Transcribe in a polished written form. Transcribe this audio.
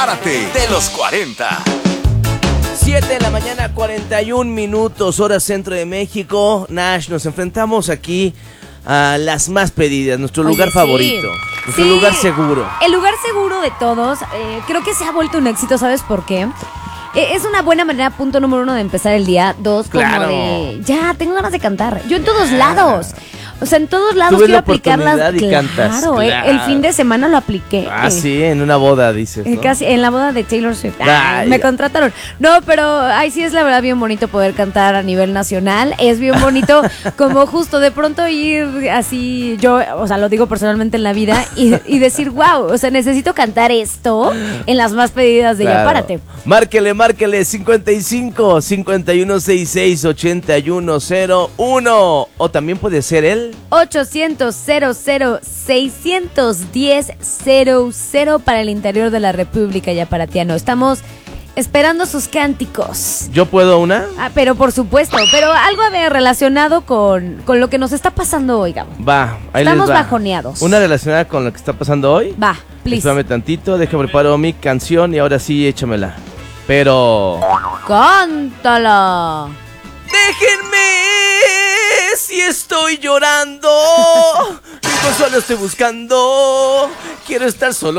Párate de los 40. 7 de la mañana, 41 minutos, hora centro de México. Nash, nos enfrentamos aquí a las más pedidas, nuestro lugar favorito, nuestro lugar seguro. El lugar seguro de todos, creo que se ha vuelto un éxito, ¿sabes por qué? Es una buena manera, punto número 1, de empezar el día. 2, Claro. como de, ya, tengo ganas de cantar. Yo en todos lados. O sea, en todos lados Tuve quiero la aplicar las... oportunidad y cantas, Claro, claro. el fin de semana lo apliqué. Sí, en una boda, dices, ¿no? Casi en la boda de Taylor Swift. Ay, Me ya. contrataron. No, pero ahí sí es la verdad bien bonito poder cantar a nivel nacional. Es bien bonito como justo de pronto ir así, yo, o sea, lo digo personalmente en la vida y decir, wow, o sea, necesito cantar esto en las más pedidas de Ya Párate. Márquele 55 5166 8101. O también puede ser el 800-00-610-00 para el interior de la República Yaparatiano. Estamos esperando sus cánticos. ¿Yo puedo una? Pero por supuesto, pero algo relacionado con lo que nos está pasando hoy, Gabo. Va, ahí Estamos les va. bajoneados. Una relacionada con lo que está pasando hoy. Va, please. Espérame tantito, déjame preparo mi canción y ahora sí échamela. Pero... ¡Cántala! ¡Déjenme! Si estoy llorando, mi consuelo estoy buscando. Quiero estar solo